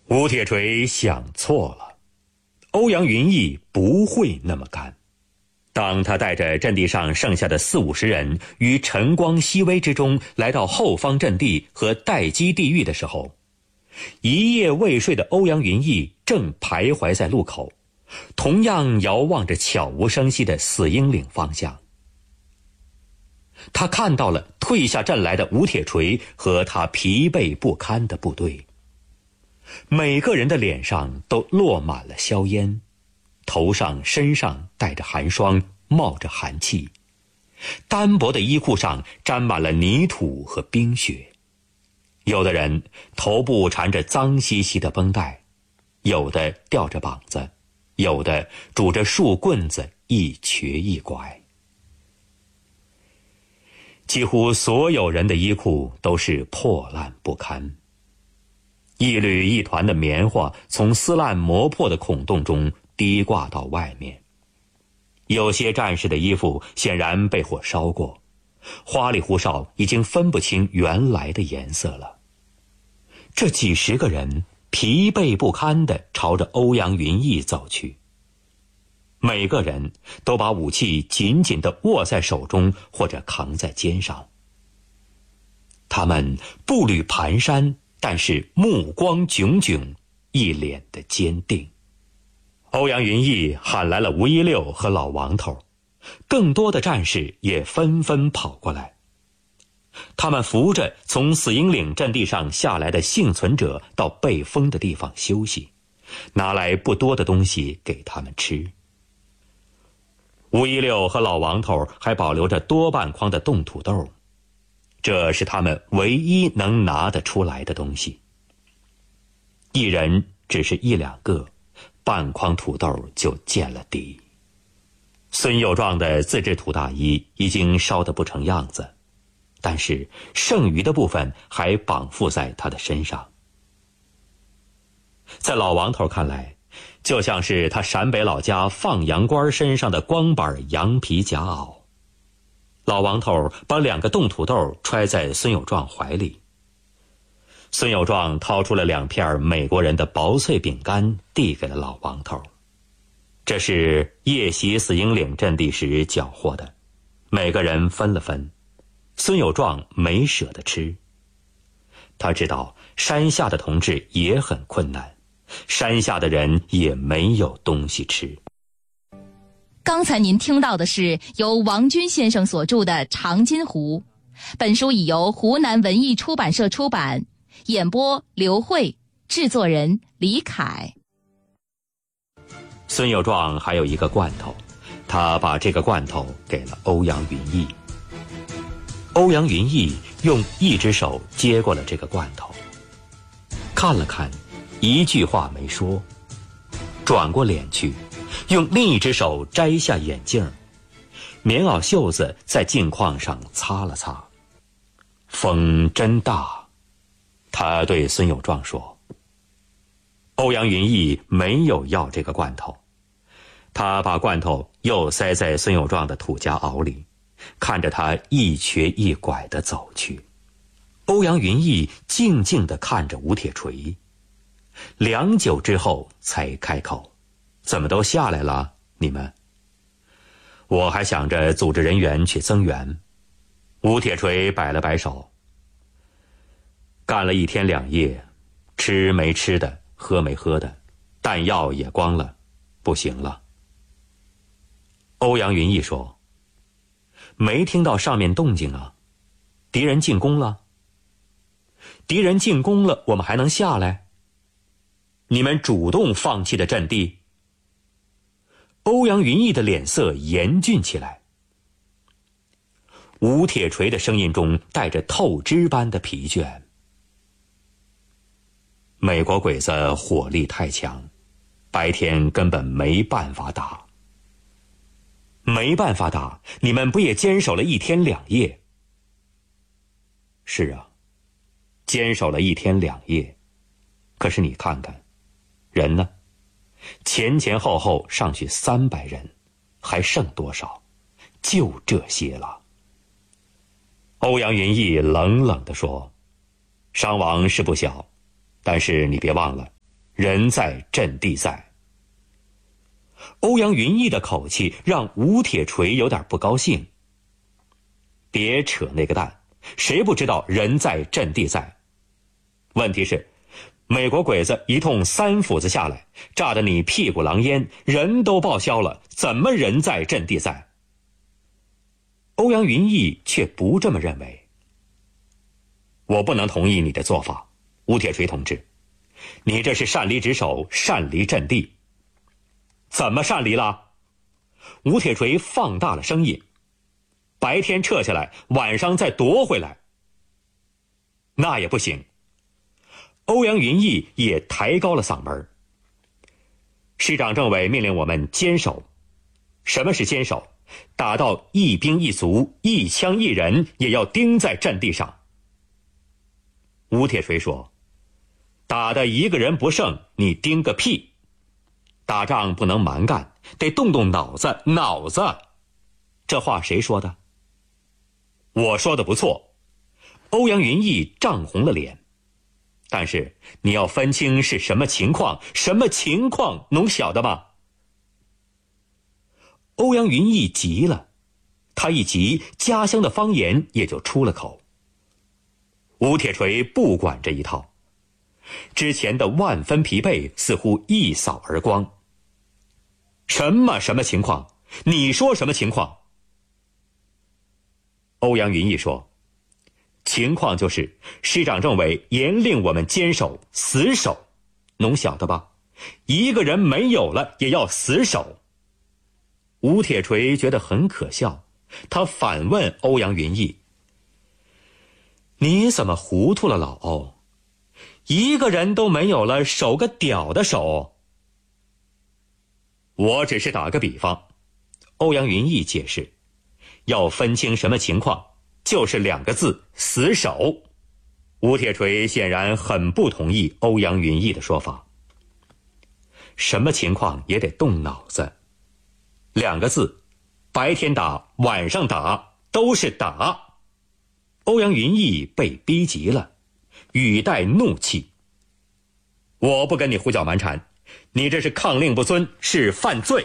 吴铁锤想错了，欧阳云逸不会那么干。当他带着阵地上剩下的40-50人于晨光熹微之中来到后方阵地和待机地域的时候，一夜未睡的欧阳云逸正徘徊在路口，同样遥望着悄无声息的死鹰岭方向。他看到了退下阵来的吴铁锤和他疲惫不堪的部队，每个人的脸上都落满了硝烟，头上身上带着寒霜，冒着寒气，单薄的衣裤上沾满了泥土和冰雪。有的人头部缠着脏兮兮的绷带，有的吊着膀子，有的拄着树棍子一瘸一拐。几乎所有人的衣裤都是破烂不堪，一缕一团的棉花从撕烂磨破的孔洞中滴挂到外面。有些战士的衣服显然被火烧过，花里胡哨，已经分不清原来的颜色了。这几十个人疲惫不堪地朝着欧阳云逸走去，每个人都把武器紧紧地握在手中或者扛在肩上。他们步履蹒跚，但是目光炯炯，一脸的坚定。欧阳云逸喊来了吴一六和老王头，更多的战士也纷纷跑过来。他们扶着从死鹰岭阵地上下来的幸存者到被封的地方休息，拿来不多的东西给他们吃。吴一六和老王头还保留着多半筐的冻土豆，这是他们唯一能拿得出来的东西。一人只是1-2个，半筐土豆就见了底。孙友壮的自制土大衣已经烧得不成样子，但是剩余的部分还绑缚在他的身上。在老王头看来，就像是他陕北老家放羊官身上的光板羊皮夹袄。老王头把2个冻土豆揣在孙友壮怀里，孙友壮掏出了2片美国人的薄脆饼干，递给了老王头。这是夜袭死鹰岭阵地时缴获的，每个人分了分。孙友壮没舍得吃，他知道山下的同志也很困难，山下的人也没有东西吃。 刚才您听到的是由王军先生所著的《长津湖》，本书已由湖南文艺出版社出版，演播刘慧，制作人李凯。 孙友壮还有一个罐头，他把这个罐头给了欧阳云逸。欧阳云逸用一只手接过了这个罐头，看了看，一句话没说，转过脸去，用另一只手摘下眼镜，棉袄袖子在镜框上擦了擦。风真大，他对孙友壮说。欧阳云逸没有要这个罐头，他把罐头又塞在孙友壮的土夹袄里，看着他一瘸一拐地走去。欧阳云逸静静地看着吴铁锤，良久之后才开口：怎么都下来了，你们？我还想着组织人员去增援。吴铁锤摆了摆手，干了1天2夜，吃没吃的，喝没喝的，弹药也光了，不行了。欧阳云逸说：没听到上面动静啊，敌人进攻了。敌人进攻了，我们还能下来？你们主动放弃的阵地？欧阳云逸的脸色严峻起来。吴铁锤的声音中带着透支般的疲倦。美国鬼子火力太强，白天根本没办法打。没办法打，你们不也坚守了1天2夜？是啊，坚守了1天2夜。可是你看看，人呢？前前后后上去300人，还剩多少？就这些了。欧阳云逸冷冷地说：伤亡是不小，但是你别忘了， 人在阵地在。欧阳云逸的口气让吴铁锤有点不高兴。别扯那个蛋，谁不知道人在阵地在？问题是，美国鬼子一通3斧子下来，炸得你屁股狼烟，人都报销了，怎么人在阵地在？欧阳云逸却不这么认为。我不能同意你的做法，吴铁锤同志，你这是擅离职守，擅离阵地。怎么擅离了？吴铁锤放大了声音。白天撤下来，晚上再夺回来，那也不行。欧阳云逸也抬高了嗓门。师长政委命令我们坚守。什么是坚守？打到一兵一卒，一枪一人，也要盯在阵地上。吴铁锤说，打得一个人不剩，你盯个屁。打仗不能蛮干，得动动脑子，脑子。这话谁说的？我说的不错。欧阳云逸涨红了脸。但是你要分清是什么情况，什么情况，侬晓得吗？欧阳云逸急了，他一急，家乡的方言也就出了口。吴铁锤不管这一套，之前的万分疲惫似乎一扫而光。什么情况？你说什么情况？欧阳云逸说，情况就是师长政委严令我们坚守，死守，侬晓得吧？一个人没有了也要死守。吴铁锤觉得很可笑，他反问欧阳云逸，你怎么糊涂了，老欧？一个人都没有了，守个屌的守。我只是打个比方，欧阳云逸解释，要分清什么情况，就是2个字，死守。吴铁锤显然很不同意欧阳云逸的说法。什么情况也得动脑子。2个字，白天打，晚上打，都是打。欧阳云逸被逼急了，语带怒气。我不跟你胡搅蛮缠，你这是抗令不遵，是犯罪。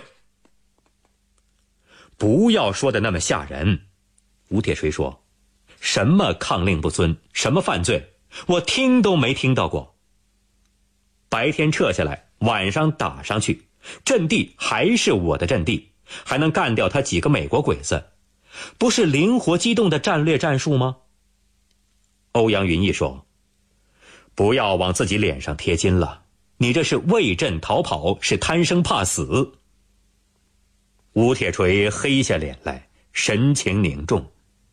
不要说的那么吓人。吴铁锤说，什么抗令不遵，什么犯罪，我听都没听到过。白天撤下来，晚上打上去，阵地还是我的阵地，还能干掉他几个美国鬼子，不是灵活机动的战略战术吗？欧阳云逸说，不要往自己脸上贴金了，你这是为阵逃跑，是贪生怕死。吴铁锤黑下脸来，神情凝重。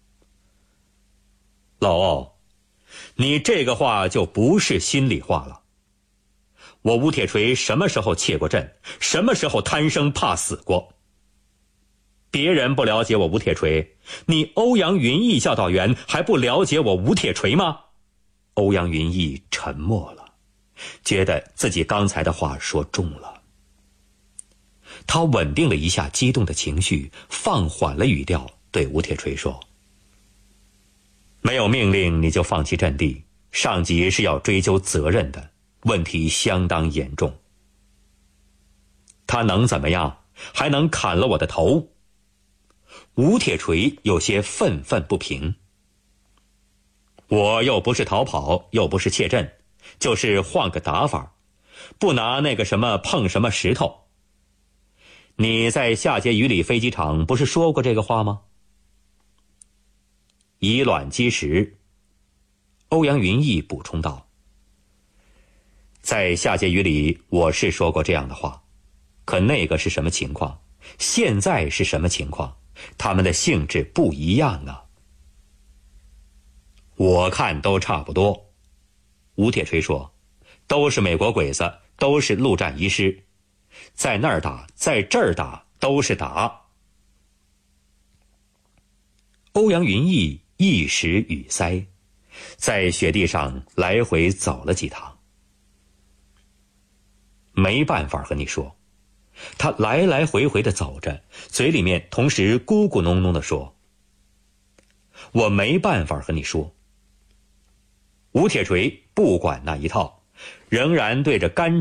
老欧，你这个话就不是心里话了。我吴铁锤什么时候怯过阵，什么时候贪生怕死过？别人不了解我吴铁锤，你欧阳云逸教导员还不了解我吴铁锤吗？欧阳云逸沉默了，觉得自己刚才的话说重了。他稳定了一下激动的情绪，放缓了语调，对吴铁锤说，没有命令你就放弃阵地，上级是要追究责任的，问题相当严重。他能怎么样？还能砍了我的头。吴铁锤有些愤愤不平。我又不是逃跑，又不是怯阵，就是换个打法，不拿那个什么碰什么石头。你在下碣隅里飞机场不是说过这个话吗？以卵击石。欧阳云逸补充道，在下碣隅里我是说过这样的话，可那个是什么情况，现在是什么情况，他们的性质不一样啊。我看都差不多。吴铁锤说，都是美国鬼子，都是陆战遗师，在那儿打，在这儿打，都是打。欧阳云逸一时语塞，在雪地上来回走了几趟。没办法和你说。他来来回回地走着，嘴里面同时咕咕哝哝地说，我没办法和你说。吴铁锤不管那一套，仍然对着干